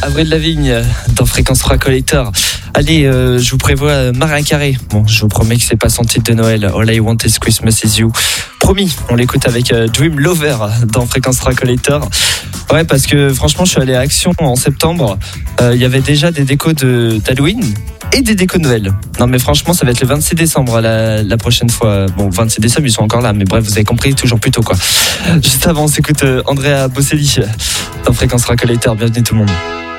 Avril Lavigne dans Fréquence 3 Collector. Allez, je vous prévois Marin Carré. Bon, je vous promets que c'est pas son titre de Noël. All I Want Is Christmas Is You. Promis, on l'écoute avec Dream Lover dans Fréquence 3 Collector. Ouais, parce que franchement, je suis allé à Action en septembre. Il y avait déjà des décos d'Halloween et des décos de Noël. Non, mais franchement, ça va être le 26 décembre la prochaine fois. Bon, 26 décembre, ils sont encore là, mais bref, vous avez compris, toujours plus tôt, quoi. Juste avant, on s'écoute Andrea Bocelli dans Fréquence 3 Collector. Bienvenue tout le monde.